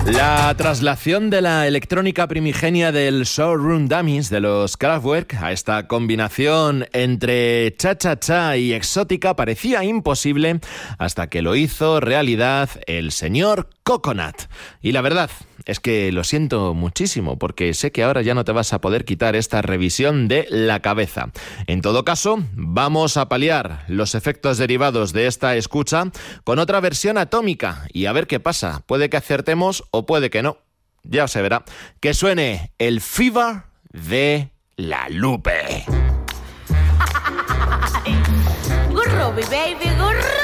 La traslación de la electrónica primigenia del Showroom Dummies de los Kraftwerk a esta combinación entre cha-cha-cha y exótica parecía imposible hasta que lo hizo realidad el señor Coconut. Y la verdad es que lo siento muchísimo porque sé que ahora ya no te vas a poder quitar esta revisión de la cabeza. En todo caso, vamos a paliar los efectos derivados de esta escucha con otra versión atómica y a ver qué pasa. Puede que acertemos o puede que no. Ya se verá. Que suene el Fever de La Lupe. Gurrubi, baby, gurrubi.